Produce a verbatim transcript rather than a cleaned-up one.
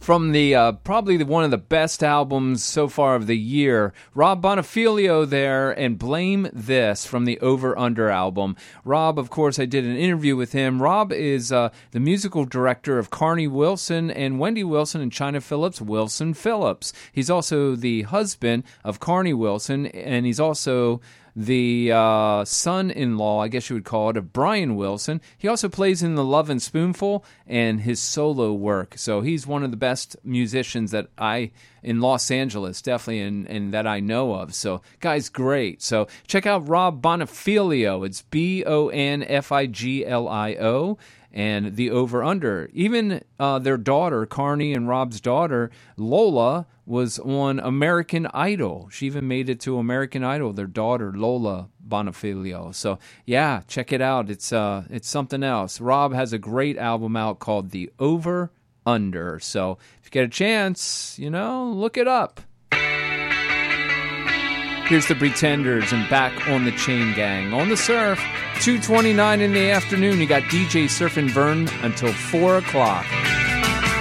from the uh, probably the, one of the best albums so far of the year. Rob Bonifiglio there, and Blame This from the Over Under album. Rob, of course, I did an interview with him. Rob is uh, the musical director of Carnie Wilson and Wendy Wilson and China Phillips, Wilson Phillips. He's also the husband of Carnie Wilson, and he's also the uh, son-in-law, I guess you would call it, of Brian Wilson. He also plays in The Lovin' Spoonful and his solo work. So he's one of the best musicians that I, in Los Angeles, definitely, and, and that I know of. So, guy's great. So check out Rob Bonifiglio. It's B O N F I G L I O. And the Over Under. Even uh, their daughter, Carnie and Rob's daughter, Lola, was on American Idol. She even made it to American Idol, their daughter, Lola Bonifiglio. So, yeah, check it out. It's uh, it's something else. Rob has a great album out called The Over Under. So, if you get a chance, you know, look it up. Here's the Pretenders and Back on the Chain Gang. On the Surf, two twenty-nine in the afternoon. You got D J Surfin' Vern until four o'clock.